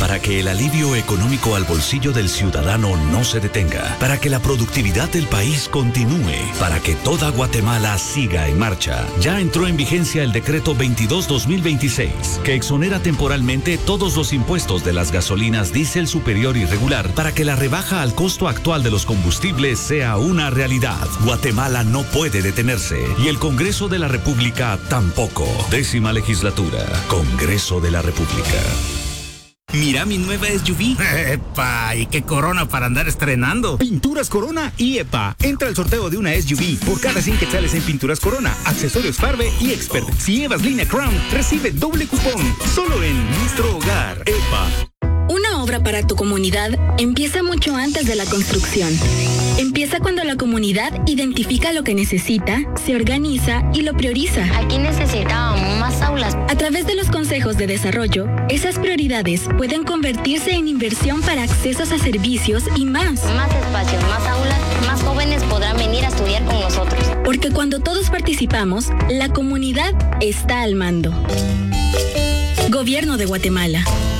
para que el alivio económico al bolsillo del ciudadano no se detenga, para que la productividad del país continúe, para que toda Guatemala siga en marcha. Ya entró en vigencia el decreto 22-2026, que exonera temporalmente todos los impuestos de las gasolinas diésel superior y regular para que la rebaja al costo actual de los combustibles sea una realidad. Guatemala no puede detenerse y el Congreso de la República tampoco. 10ª legislatura, Congreso de la República. Mira mi nueva SUV. ¡Epa! ¿Y qué Corona para andar estrenando? Pinturas Corona y EPA. Entra al sorteo de una SUV. Por cada 100 quetzales en Pinturas Corona, accesorios Farbe y Expert. Si llevas línea Crown, recibe doble cupón. Solo en nuestro hogar. EPA. Una obra para tu comunidad empieza mucho antes de la construcción. Empieza cuando la comunidad identifica lo que necesita, se organiza y lo prioriza. Aquí necesitábamos más aulas. A través de los consejos de desarrollo, esas prioridades pueden convertirse en inversión para accesos a servicios y más. Más espacios, más aulas, más jóvenes podrán venir a estudiar con nosotros. Porque cuando todos participamos, la comunidad está al mando. Gobierno de Guatemala.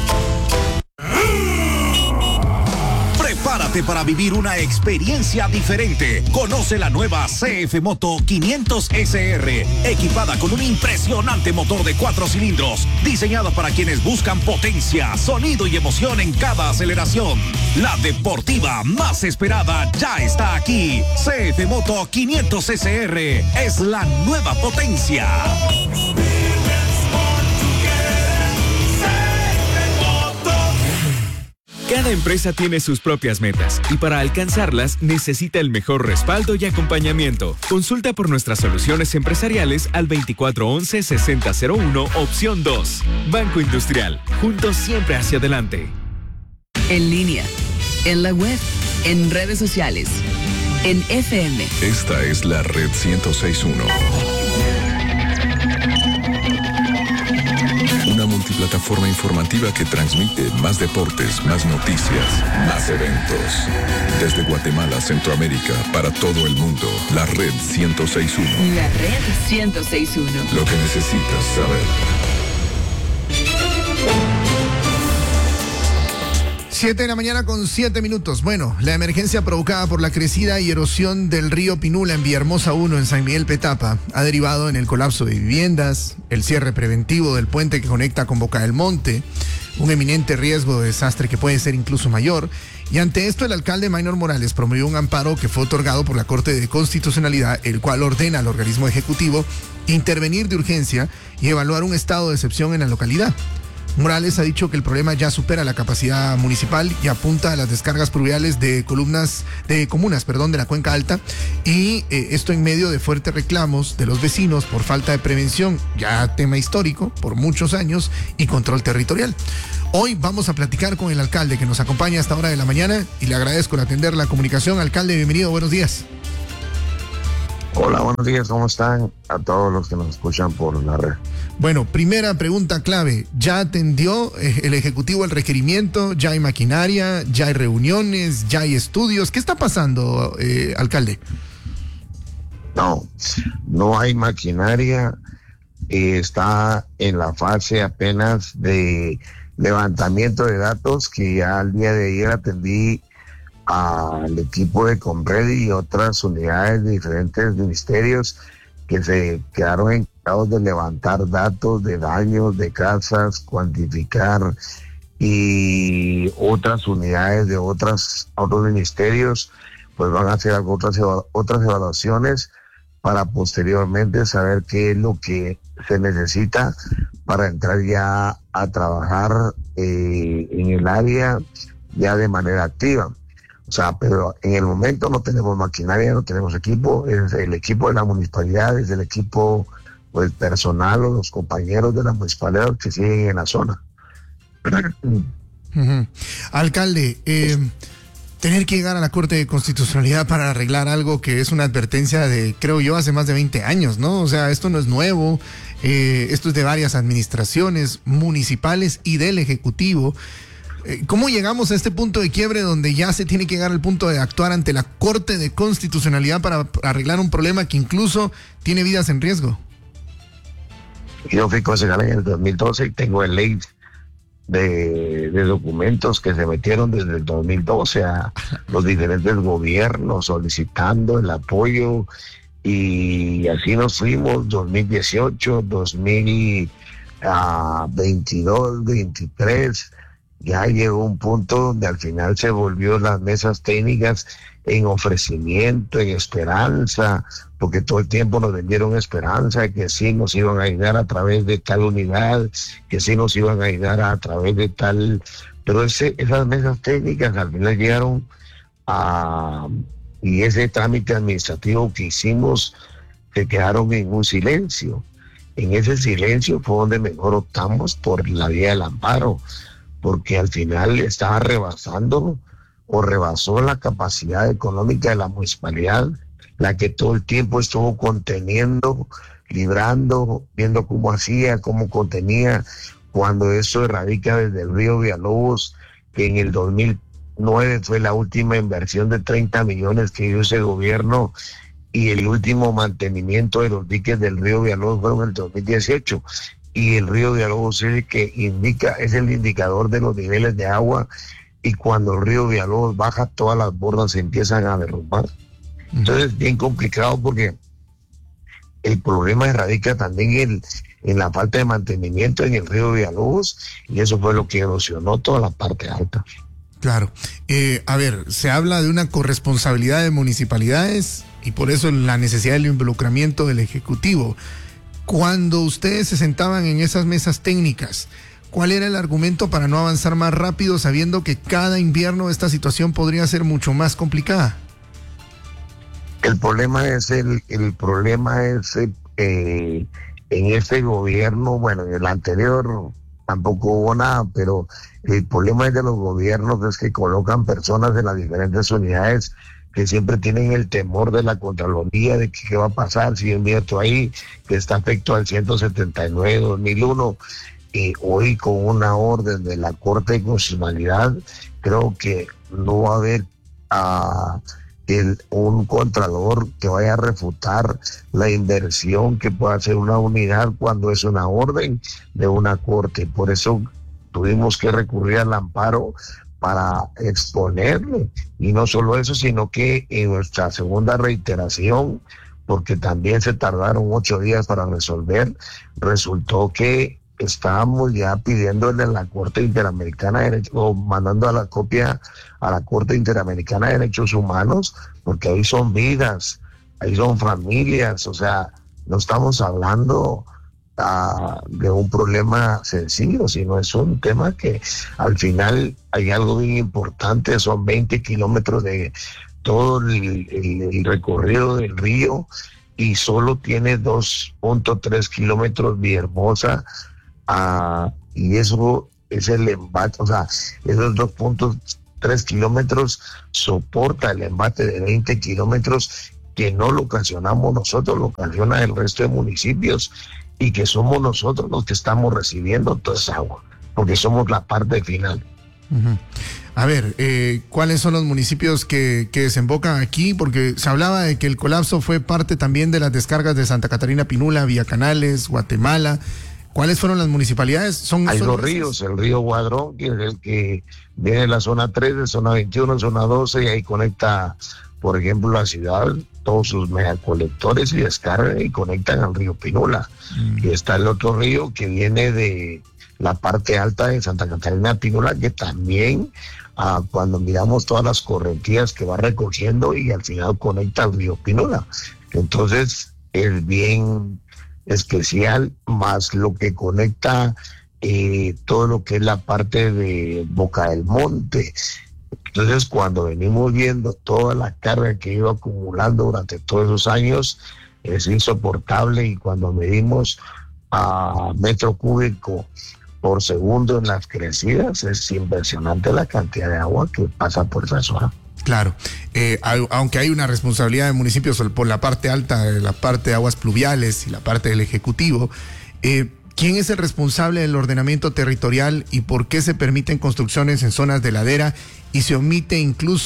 Prepárate para vivir una experiencia diferente. Conoce la nueva CF Moto 500 SR, equipada con un impresionante motor de 4 cilindros, diseñada para quienes buscan potencia, sonido y emoción en cada aceleración. La deportiva más esperada ya está aquí. CF Moto 500 SR es la nueva potencia. Cada empresa tiene sus propias metas y para alcanzarlas necesita el mejor respaldo y acompañamiento. Consulta por nuestras soluciones empresariales al 2411-6001, opción 2. Banco Industrial, juntos siempre hacia adelante. En línea, en la web, en redes sociales, en FM. Esta es la Red 106.1. Una multiplataforma informativa que transmite más deportes, más noticias, más eventos. Desde Guatemala, Centroamérica, para todo el mundo. La Red 106.1. La Red 106.1. Lo que necesitas saber. 7:07 a.m. Bueno, la emergencia provocada por la crecida y erosión del río Pinula en Villahermosa 1 en San Miguel Petapa ha derivado en el colapso de viviendas, el cierre preventivo del puente que conecta con Boca del Monte, un eminente riesgo de desastre que puede ser incluso mayor. Y ante esto, el alcalde Maynor Morales promovió un amparo que fue otorgado por la Corte de Constitucionalidad, el cual ordena al organismo ejecutivo intervenir de urgencia y evaluar un estado de excepción en la localidad. Morales ha dicho que el problema ya supera la capacidad municipal y apunta a las descargas pluviales de comunas de la Cuenca Alta, y esto en medio de fuertes reclamos de los vecinos por falta de prevención, ya tema histórico por muchos años, y control territorial. Hoy vamos a platicar con el alcalde que nos acompaña a esta hora de la mañana y le agradezco el atender la comunicación. Alcalde, bienvenido, buenos días. Hola, buenos días, ¿cómo están? A todos los que nos escuchan por la red. Bueno, primera pregunta clave, ¿ya atendió el Ejecutivo el requerimiento? ¿Ya hay maquinaria? ¿Ya hay reuniones? ¿Ya hay estudios? ¿Qué está pasando, alcalde? No hay maquinaria, está en la fase apenas de levantamiento de datos, que ya al día de ayer atendí al equipo de Conredi y otras unidades de diferentes ministerios que se quedaron encargados de levantar datos de daños de casas, cuantificar, y otras unidades de otros ministerios pues van a hacer otras evaluaciones para posteriormente saber qué es lo que se necesita para entrar ya a trabajar en el área ya de manera activa. O sea, pero en el momento no tenemos maquinaria, no tenemos equipo, es el equipo de la municipalidad, es el equipo pues personal o los compañeros de la municipalidad que siguen en la zona. Alcalde, tener que llegar a la Corte de Constitucionalidad para arreglar algo que es una advertencia de, creo yo, hace más de 20 años, ¿no? O sea, esto no es nuevo, esto es de varias administraciones municipales y del Ejecutivo. ¿Cómo llegamos a este punto de quiebre donde ya se tiene que llegar al punto de actuar ante la Corte de Constitucionalidad para arreglar un problema que incluso tiene vidas en riesgo? Yo fui concejal en el 2012 y tengo en ley de documentos que se metieron desde el 2012 a los diferentes gobiernos solicitando el apoyo, y así nos fuimos 2018, 2022, 23. Ya llegó un punto donde al final se volvió las mesas técnicas en ofrecimiento, en esperanza, porque todo el tiempo nos vendieron esperanza, que sí nos iban a ayudar a través de tal unidad, que sí nos iban a ayudar a través de tal... Pero esas mesas técnicas al final llegaron a... Y ese trámite administrativo que hicimos se quedaron en un silencio. En ese silencio fue donde mejor optamos por la vía del amparo, porque al final estaba rebasando o rebasó la capacidad económica de la municipalidad, la que todo el tiempo estuvo conteniendo, librando, viendo cómo hacía, cómo contenía, cuando eso erradica desde el río Villalobos, que en el 2009 fue la última inversión de 30 millones que dio ese gobierno, y el último mantenimiento de los diques del río Villalobos fue en el 2018. Y el río Villalobos es el que es el indicador de los niveles de agua, y cuando el río Villalobos baja, todas las bordas se empiezan a derrumbar. Entonces, bien complicado, porque el problema radica también en la falta de mantenimiento en el río Villalobos, y eso fue lo que erosionó toda la parte alta. Claro. A ver, se habla de una corresponsabilidad de municipalidades y por eso la necesidad del involucramiento del Ejecutivo. Cuando ustedes se sentaban en esas mesas técnicas, ¿cuál era el argumento para no avanzar más rápido, sabiendo que cada invierno esta situación podría ser mucho más complicada? El problema es en este gobierno, bueno, en el anterior tampoco hubo nada, pero el problema es de los gobiernos es que colocan personas en las diferentes unidades que siempre tienen el temor de la Contraloría, de que qué va a pasar si yo invierto ahí, que está afecto al 179/2001, y hoy con una orden de la Corte de Constitucionalidad, creo que no va a haber un contralor que vaya a refutar la inversión que pueda hacer una unidad cuando es una orden de una corte. Por eso tuvimos que recurrir al amparo para exponerle, y no solo eso, sino que en nuestra segunda reiteración, porque también se tardaron 8 días para resolver, resultó que estábamos ya pidiéndole a la Corte Interamericana de Derechos, o mandando a la copia a la Corte Interamericana de Derechos Humanos, porque ahí son vidas, ahí son familias, o sea, no estamos hablando de un problema sencillo, sino es un tema que al final hay algo bien importante. Son 20 kilómetros de todo el recorrido del río, y solo tiene 2.3 kilómetros Villahermosa, y eso es el embate, o sea, esos 2.3 kilómetros soporta el embate de 20 kilómetros que no lo ocasionamos nosotros, lo ocasiona el resto de municipios, y que somos nosotros los que estamos recibiendo toda esa agua, porque somos la parte final. A ver, ¿cuáles son los municipios que desembocan aquí? Porque se hablaba de que el colapso fue parte también de las descargas de Santa Catarina Pinula, Villacanales, Guatemala. ¿Cuáles fueron las municipalidades? Hay dos ríos, el río Guadrón, que es el que viene de la zona 3, de zona 21, zona 12, y ahí conecta, por ejemplo, la ciudad, todos sus megacolectores y descarga, y conectan al río Pinula. Y está el otro río que viene de la parte alta de Santa Catarina Pinula, que también, cuando miramos todas las correntías que va recogiendo, y al final conecta al río Pinula. Entonces, es bien especial, más lo que conecta todo lo que es la parte de Boca del Monte. Entonces, cuando venimos viendo toda la carga que iba acumulando durante todos esos años, es insoportable, y cuando medimos a metro cúbico por segundo en las crecidas, es impresionante la cantidad de agua que pasa por esa zona. Claro, aunque hay una responsabilidad de municipios por la parte alta, la parte de aguas pluviales y la parte del Ejecutivo, ¿quién es el responsable del ordenamiento territorial y por qué se permiten construcciones en zonas de ladera y se omite incluso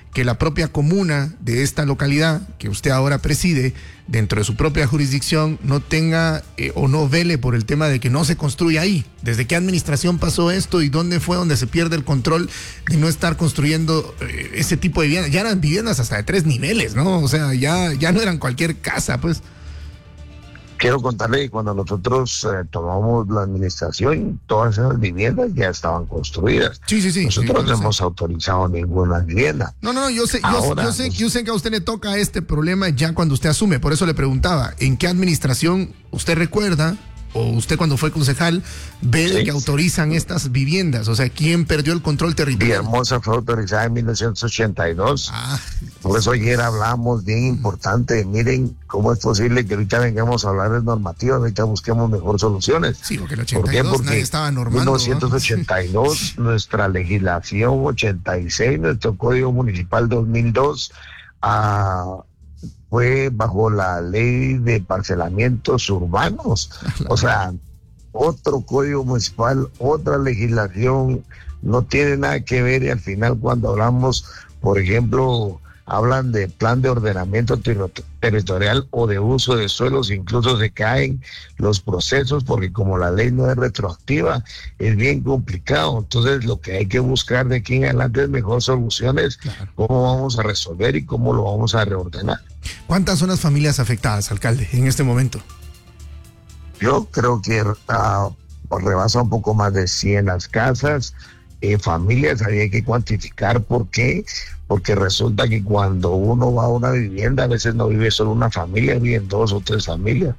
que la propia comuna de esta localidad que usted ahora preside, dentro de su propia jurisdicción, no tenga o no vele por el tema de que no se construya ahí? ¿Desde qué administración pasó esto y dónde fue donde se pierde el control de no estar construyendo ese tipo de viviendas? Ya eran viviendas hasta de 3 niveles, ¿no? O sea, ya no eran cualquier casa, pues. Quiero contarle que cuando nosotros tomamos la administración, todas esas viviendas ya estaban construidas. Sí. Nosotros no hemos autorizado ninguna vivienda. No, yo sé que a usted le toca este problema ya cuando usted asume. Por eso le preguntaba, ¿en qué administración usted recuerda, o usted cuando fue concejal, ve de que autorizan estas viviendas? O sea, ¿quién perdió el control territorial? Villahermosa fue autorizada en 1982. Por eso ayer hablamos bien importante. Miren cómo es posible que ahorita vengamos a hablar de normativas, ahorita busquemos mejor soluciones. Sí, porque el 82 nadie estaba normando. 1982, ¿no? Nuestra legislación 86, nuestro Código Municipal 2002, fue bajo la ley de parcelamientos urbanos. O sea, otro código municipal, otra legislación, no tiene nada que ver. Y al final, cuando hablamos, por ejemplo, hablan de plan de ordenamiento territorial o de uso de suelos, incluso se caen los procesos porque como la ley no es retroactiva, es bien complicado. Entonces lo que hay que buscar de aquí en adelante es mejor soluciones, cómo vamos a resolver y cómo lo vamos a reordenar. ¿Cuántas son las familias afectadas, alcalde, en este momento? Yo creo que rebasa un poco más de 100 las casas. Familias había que cuantificar. ¿Por qué? Porque resulta que cuando uno va a una vivienda, a veces no vive solo una familia, viven 2 o 3 familias.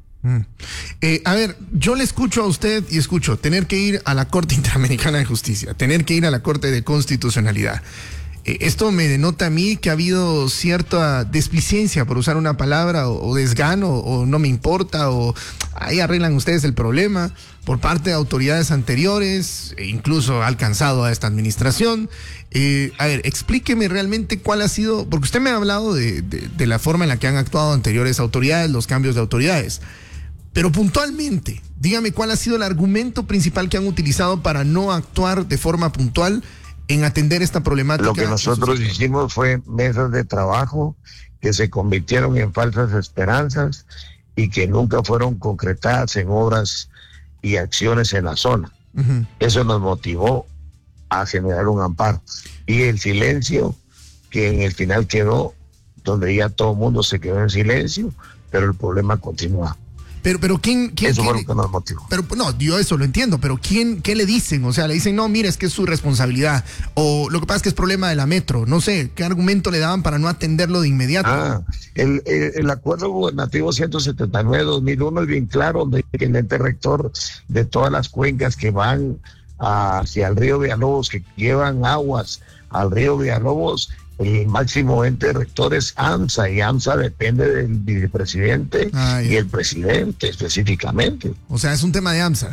A ver, yo le escucho a usted y escucho tener que ir a la Corte Interamericana de Justicia, tener que ir a la Corte de Constitucionalidad. Esto me denota a mí que ha habido cierta desplicencia, por usar una palabra, o desgano, o no me importa, o ahí arreglan ustedes el problema, por parte de autoridades anteriores, e incluso ha alcanzado a esta administración. A ver, explíqueme realmente cuál ha sido, porque usted me ha hablado de la forma en la que han actuado anteriores autoridades, los cambios de autoridades, pero puntualmente, dígame cuál ha sido el argumento principal que han utilizado para no actuar de forma puntual en atender esta problemática. Lo que nosotros hicimos fue mesas de trabajo que se convirtieron en falsas esperanzas y que nunca fueron concretadas en obras y acciones en la zona. Eso nos motivó a generar un amparo. Y el silencio que en el final quedó, donde ya todo el mundo se quedó en silencio, pero el problema continúa. Pero ¿quién eso fue lo que nos motivó. Pero no, yo eso lo entiendo, pero ¿qué le dicen? O sea, le dicen, no, mira, es que es su responsabilidad, o lo que pasa es que es problema de la metro, no sé, ¿qué argumento le daban para no atenderlo de inmediato? El acuerdo gubernativo 179-2001 es bien claro, de que el ente rector de todas las cuencas que van hacia el río Villalobos, que llevan aguas al río Villalobos, el máximo ente rector es AMSA, y AMSA depende del vicepresidente y el presidente específicamente. O sea, es un tema de AMSA.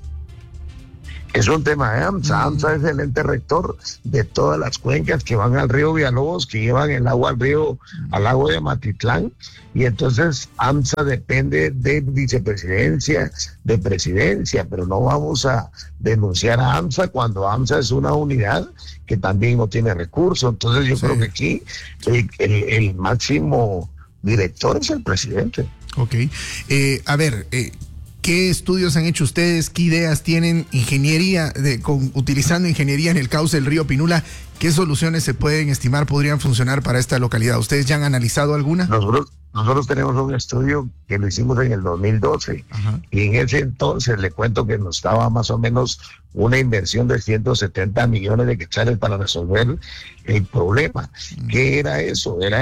Es un tema de AMSA. AMSA es el ente rector de todas las cuencas que van al río Villalobos, que llevan el agua al lago de Amatitlán, y entonces AMSA depende de vicepresidencia, de presidencia, pero no vamos a denunciar a AMSA cuando AMSA es una unidad que también no tiene recursos. Entonces yo creo que aquí el máximo director es el presidente. Ok. A ver, ¿qué estudios han hecho ustedes? ¿Qué ideas tienen? Ingeniería, utilizando ingeniería en el cauce del río Pinula, ¿qué soluciones se pueden estimar podrían funcionar para esta localidad? ¿Ustedes ya han analizado alguna? Nosotros tenemos un estudio que lo hicimos en el 2012. Y en ese entonces le cuento que nos daba más o menos una inversión de 170 millones de quetzales para resolver el problema. ¿Qué era eso? Era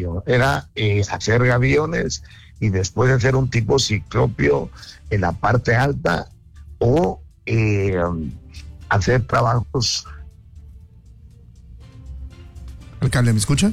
hacer gaviones y después hacer un tipo ciclopio en la parte alta, o hacer trabajos. Alcalde, ¿me escucha?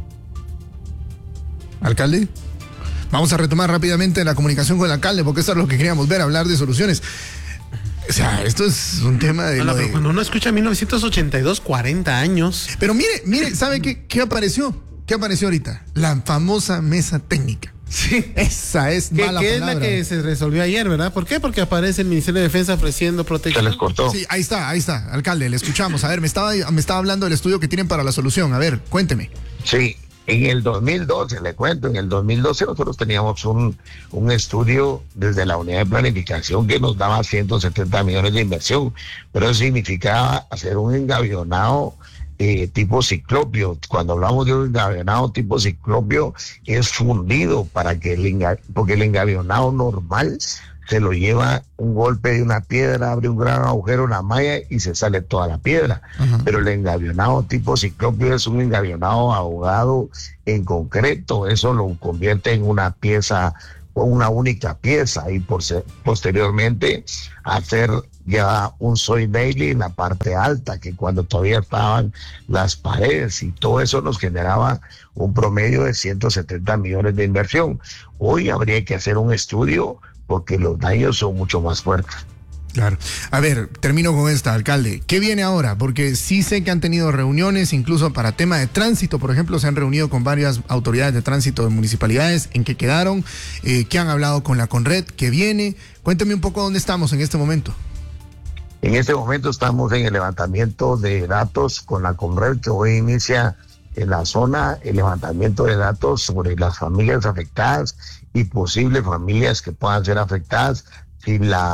¿Alcalde? Vamos a retomar rápidamente la comunicación con el alcalde, porque eso es lo que queríamos ver, hablar de soluciones. O sea, esto es un tema de... pero cuando uno escucha 1982, 40 años... Pero mire, ¿sabe qué apareció? ¿Qué apareció ahorita? La famosa mesa técnica. Sí. Esa es mala que palabra. es la que se resolvió ayer, ¿verdad? ¿Por qué? Porque aparece el Ministerio de Defensa ofreciendo protección. Se les cortó. Sí, ahí está, alcalde, le escuchamos. A ver, me estaba hablando del estudio que tienen para la solución. A ver, cuénteme. Sí, en el 2012, le cuento, en el 2012 nosotros teníamos un estudio desde la unidad de planificación que nos daba 170 millones de inversión, pero eso significaba hacer un engavionado tipo ciclopio. Cuando hablamos de un engavionado tipo ciclopio, es fundido porque el engavionado normal se lo lleva un golpe de una piedra, abre un gran agujero en la malla y se sale toda la piedra. Uh-huh. Pero el engavionado tipo ciclopio es un engavionado ahogado en concreto. Eso lo convierte en una pieza, una única pieza, y posteriormente hacer ya un soy daily en la parte alta, que cuando todavía estaban las paredes, y todo eso nos generaba un promedio de 170 millones de inversión. Hoy habría que hacer un estudio porque los daños son mucho más fuertes. Claro. A ver, termino con esta, alcalde. ¿Qué viene ahora? Porque sí sé que han tenido reuniones, incluso para tema de tránsito, por ejemplo, se han reunido con varias autoridades de tránsito de municipalidades. ¿En qué quedaron? ¿Qué han hablado con la Conred? ¿Qué viene? Cuéntame un poco dónde estamos en este momento. En este momento estamos en el levantamiento de datos con la Conred, que hoy inicia en la zona el levantamiento de datos sobre las familias afectadas y posibles familias que puedan ser afectadas si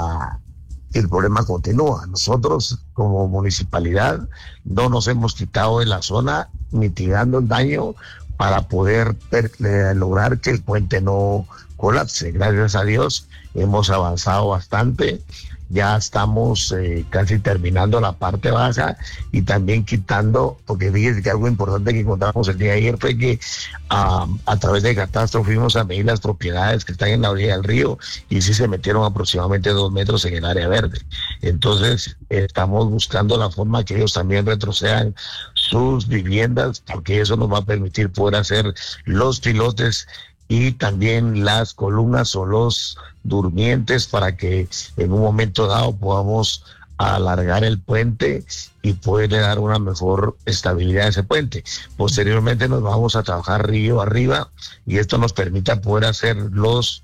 el problema continúa. Nosotros como municipalidad no nos hemos quitado de la zona mitigando el daño para poder lograr que el puente no colapse. Gracias a Dios hemos avanzado bastante. Ya estamos casi terminando la parte baja y también quitando, porque fíjense que algo importante que encontramos el día de ayer fue que a través de catastro fuimos a medir las propiedades que están en la orilla del río y sí se metieron aproximadamente 2 metros en el área verde. Entonces estamos buscando la forma que ellos también retrocedan sus viviendas, porque eso nos va a permitir poder hacer los pilotes y también las columnas o los durmientes para que en un momento dado podamos alargar el puente y poderle dar una mejor estabilidad a ese puente. Posteriormente nos vamos a trabajar río arriba y esto nos permita poder hacer los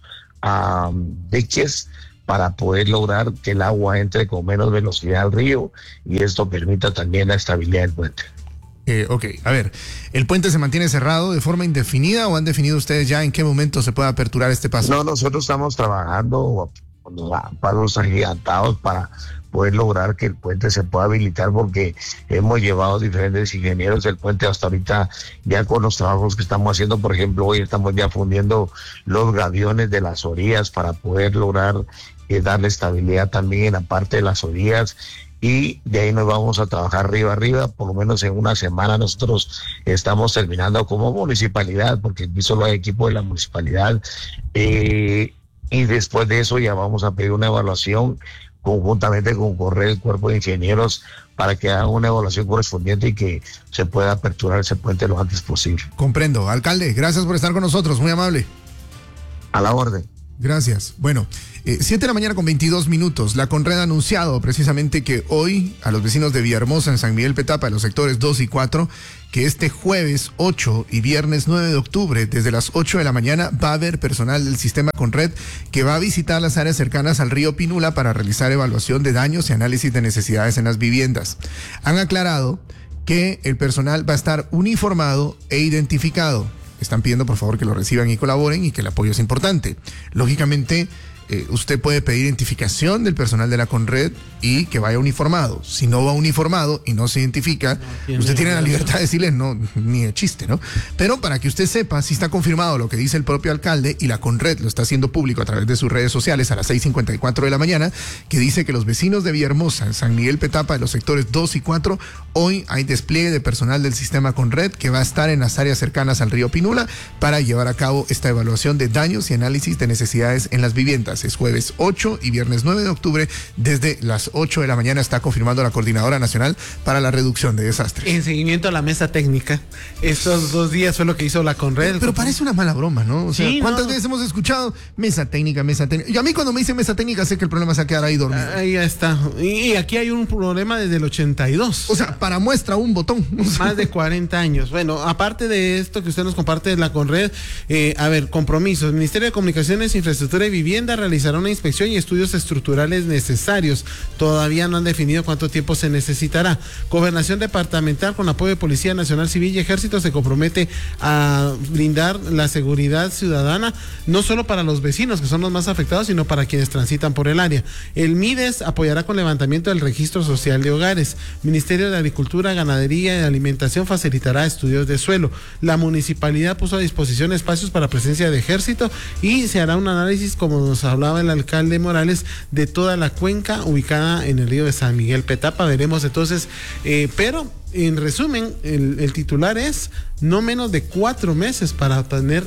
diques para poder lograr que el agua entre con menos velocidad al río y esto permita también la estabilidad del puente. Ok, a ver, ¿el puente se mantiene cerrado de forma indefinida o han definido ustedes ya en qué momento se puede aperturar este paso? No, nosotros estamos trabajando para los agigantados para poder lograr que el puente se pueda habilitar, porque hemos llevado diferentes ingenieros del puente hasta ahorita, ya con los trabajos que estamos haciendo. Por ejemplo, hoy estamos ya fundiendo los gaviones de las orillas para poder lograr darle estabilidad también en la parte de las orillas. Y de ahí nos vamos a trabajar arriba, por lo menos en una semana nosotros estamos terminando como municipalidad, porque aquí solo hay equipo de la municipalidad, y después de eso ya vamos a pedir una evaluación conjuntamente con el cuerpo de ingenieros para que hagan una evaluación correspondiente y que se pueda aperturar ese puente lo antes posible. Comprendo. Alcalde, gracias por estar con nosotros, muy amable. A la orden. Gracias. Bueno, 7 de la mañana con 22 minutos. La Conred ha anunciado precisamente que hoy a los vecinos de Villahermosa, en San Miguel Petapa, en los sectores 2 y 4, que este jueves 8 y viernes 9 de octubre, desde las 8 de la mañana, va a haber personal del sistema Conred que va a visitar las áreas cercanas al río Pinula para realizar evaluación de daños y análisis de necesidades en las viviendas. Han aclarado que el personal va a estar uniformado e identificado. Están pidiendo por favor que lo reciban y colaboren y que el apoyo es importante. Lógicamente, usted puede pedir identificación del personal de la Conred y que vaya uniformado. Si no va uniformado y no se identifica, usted tiene la libertad de decirle no, ni de chiste, ¿no? Pero para que usted sepa si está confirmado lo que dice el propio alcalde, y la Conred lo está haciendo público a través de sus redes sociales a las 6:54 de la mañana, que dice que los vecinos de Villahermosa, en San Miguel Petapa, de los sectores 2 y 4, hoy hay despliegue de personal del sistema Conred que va a estar en las áreas cercanas al río Pinula para llevar a cabo esta evaluación de daños y análisis de necesidades en las viviendas. días. Es jueves 8 y viernes 9 de octubre. Desde las 8 de la mañana está confirmando la Coordinadora Nacional para la Reducción de Desastres. En seguimiento a la mesa técnica. Estos 2 días fue lo que hizo la Conred. Pero parece una mala broma, ¿no? O sea, Sí, ¿cuántas veces hemos escuchado mesa técnica, mesa técnica? Y a mí cuando me dicen mesa técnica sé que el problema se va a quedar ahí dormido. Ahí ya está. Y aquí hay un problema desde el 82. O sea, para muestra un botón. Más de 40 años. Bueno, aparte de esto que usted nos comparte de la Conred, compromisos. El Ministerio de Comunicaciones, Infraestructura y Vivienda realizará una inspección y estudios estructurales necesarios. Todavía no han definido cuánto tiempo se necesitará. Gobernación Departamental, con apoyo de Policía Nacional Civil y Ejército, se compromete a brindar la seguridad ciudadana, no solo para los vecinos, que son los más afectados, sino para quienes transitan por el área. El MIDES apoyará con levantamiento del registro social de hogares. Ministerio de Agricultura, Ganadería y Alimentación facilitará estudios de suelo. La municipalidad puso a disposición espacios para presencia de ejército y se hará un análisis, como nos hablaba el alcalde Morales, de toda la cuenca ubicada en el río de San Miguel Petapa. Veremos entonces, pero en resumen, el titular es no menos de 4 meses para tener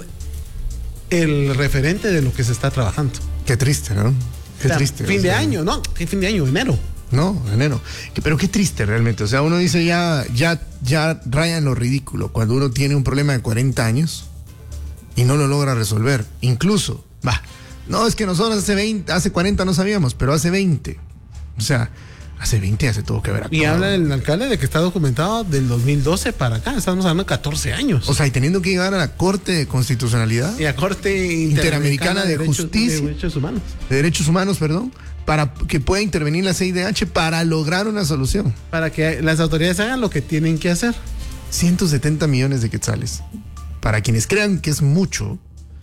el referente de lo que se está trabajando. Qué triste, ¿no? Qué triste. Fin de año, ¿no? ¿Qué fin de año? Enero. No, enero. Pero qué triste realmente. O sea, uno dice ya raya en lo ridículo cuando uno tiene un problema de 40 años y no lo logra resolver. Incluso, no, es que nosotros hace 40 no sabíamos, pero hace 20. O sea, hace 20 ya se tuvo que haber actuado. Y habla el alcalde de que está documentado del 2012 para acá. Estamos hablando de 14 años. O sea, y teniendo que llegar a la Corte de Constitucionalidad y a Corte Interamericana de Justicia, de Derechos Humanos, para que pueda intervenir la CIDH para lograr una solución. Para que las autoridades hagan lo que tienen que hacer. 170 millones de quetzales. Para quienes crean que es mucho,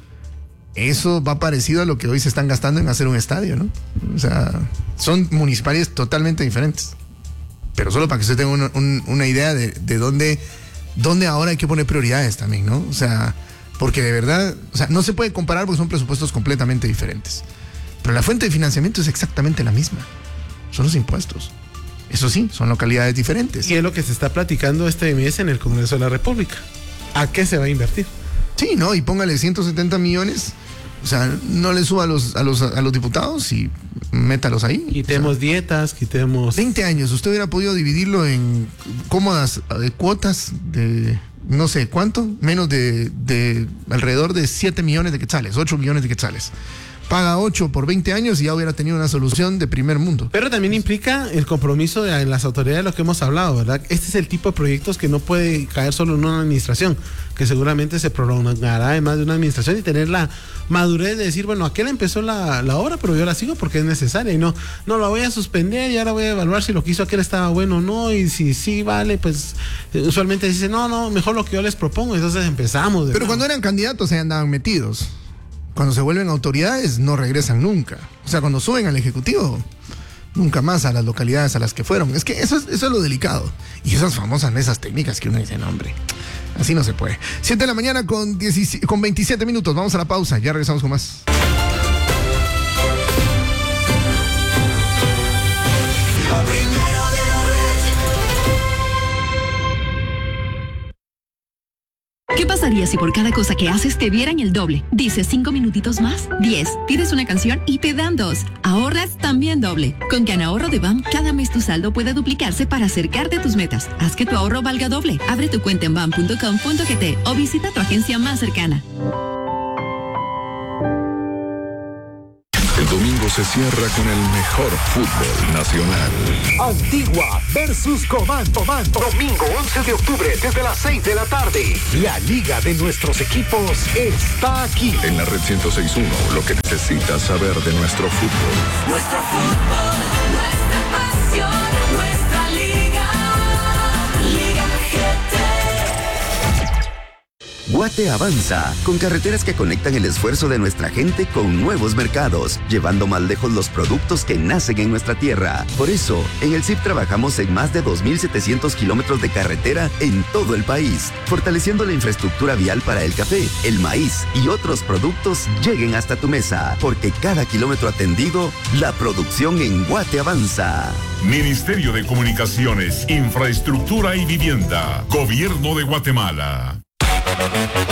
eso va parecido a lo que hoy se están gastando en hacer un estadio, ¿no? O sea, son municipalidades totalmente diferentes. Pero solo para que usted tenga una idea de dónde ahora hay que poner prioridades también, ¿no? O sea, porque de verdad, o sea, no se puede comparar porque son presupuestos completamente diferentes. Pero la fuente de financiamiento es exactamente la misma. Son los impuestos. Eso sí, son localidades diferentes. Y es lo que se está platicando este mes en el Congreso de la República. ¿A qué se va a invertir? Sí, ¿no? Y póngale 170 millones. O sea, no le suba a los diputados y métalos ahí. Quitemos dietas, quitemos... 20 años. Usted hubiera podido dividirlo en cómodas cuotas de... no sé cuánto, menos de alrededor de 7 millones de quetzales, 8 millones de quetzales. Paga 8 por 20 años y ya hubiera tenido una solución de primer mundo. Pero también implica el compromiso de las autoridades de lo que hemos hablado, ¿verdad? Este es el tipo de proyectos que no puede caer solo en una administración, que seguramente se prolongará en más de una administración y tener la madurez de decir, bueno, aquel empezó la obra, pero yo la sigo porque es necesaria y no la voy a suspender y ahora voy a evaluar si lo que hizo aquel estaba bueno o no, y si sí vale, pues usualmente dice, no, mejor lo que yo les propongo, entonces empezamos. Pero cuando eran candidatos se andaban metidos. Cuando se vuelven autoridades no regresan nunca. O sea, cuando suben al Ejecutivo, nunca más a las localidades a las que fueron. Es que eso es lo delicado. Y esas famosas mesas técnicas que uno dice, no, hombre, así no se puede. 7 de la mañana con 27 minutos. Vamos a la pausa, ya regresamos con más. ¿Qué pasaría si por cada cosa que haces te dieran el doble? Dices 5 minutitos más, 10. Pides una canción y te dan 2. Ahorras también doble. Con CanAhorro de BAM, cada mes tu saldo puede duplicarse para acercarte a tus metas. Haz que tu ahorro valga doble. Abre tu cuenta en bam.com.gt o visita tu agencia más cercana. El domingo se cierra con el mejor fútbol nacional. Antigua versus Comando. Domingo 11 de octubre desde las 6 de la tarde. La liga de nuestros equipos está aquí. En la Red 106.1, lo que necesitas saber de nuestro fútbol. Nuestro fútbol, nuestra pasión, nuestra liga. Liga GT. Guate avanza, con carreteras que conectan el esfuerzo de nuestra gente con nuevos mercados, llevando más lejos los productos que nacen en nuestra tierra. Por eso, en el CIP trabajamos en más de 2.700 kilómetros de carretera en todo el país, fortaleciendo la infraestructura vial para el café, el maíz y otros productos lleguen hasta tu mesa, porque cada kilómetro atendido, la producción en Guate avanza. Ministerio de Comunicaciones, Infraestructura y Vivienda, Gobierno de Guatemala.